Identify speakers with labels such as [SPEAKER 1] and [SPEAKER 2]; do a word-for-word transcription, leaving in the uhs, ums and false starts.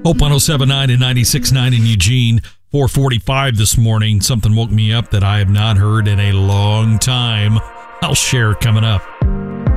[SPEAKER 1] Hope one oh seven point nine and ninety-six point nine in Eugene. four forty-five this morning. Something woke me up that I have not heard in a long time. I'll share it coming up.